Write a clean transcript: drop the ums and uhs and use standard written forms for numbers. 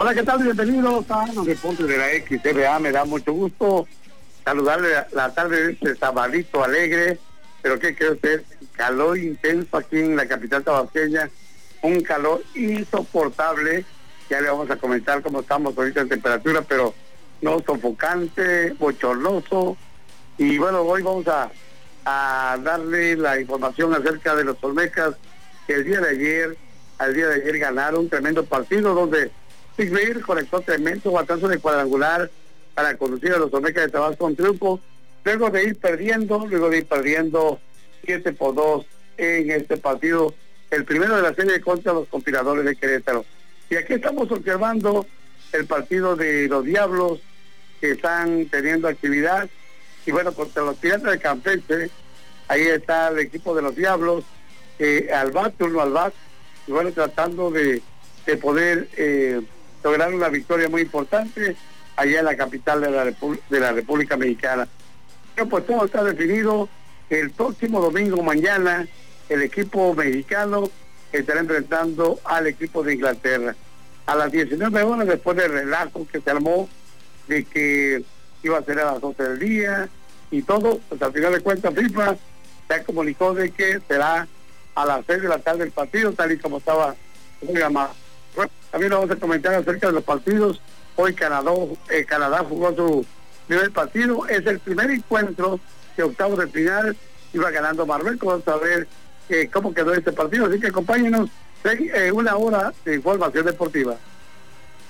Hola, ¿qué tal? Bienvenidos a los deportes de la XBA. Me da mucho gusto saludarle la tarde de este sabadito alegre, pero ¿qué cree usted? Calor intenso aquí en la capital tabasqueña, un calor insoportable. Ya le vamos a comentar cómo estamos ahorita en temperatura, pero no sofocante, bochornoso. Y bueno, hoy vamos a darle la información acerca de los Olmecas, que al día de ayer ganaron un tremendo partido donde Sigmeir conectó tremendo batazo de cuadrangular para conducir a los Olmecas de Tabasco con triunfo, luego de ir perdiendo 7-2 en este partido, el primero de la serie contra los Compiladores de Querétaro. Y aquí estamos observando el partido de los Diablos, que están teniendo actividad, y bueno, contra los Piratas de Campeche. Ahí está el equipo de los Diablos, turno al bat, y bueno, tratando de poder lograr una victoria muy importante allá en la capital de la República Mexicana. Pero pues todo está definido. El próximo domingo, mañana, el equipo mexicano estará enfrentando al equipo de Inglaterra. A las 19 horas, después del relajo que se armó de que iba a ser a las 12 del día y todo, pues al final de cuentas FIFA ya comunicó de que será a las 6 de la tarde el partido, tal y como estaba programado. Bueno, también vamos a comentar acerca de los partidos. Hoy Canadá jugó su primer partido, es el primer encuentro de octavos de final, iba ganando Marruecos. Vamos a ver cómo quedó este partido, así que acompáñenos, una hora de información deportiva.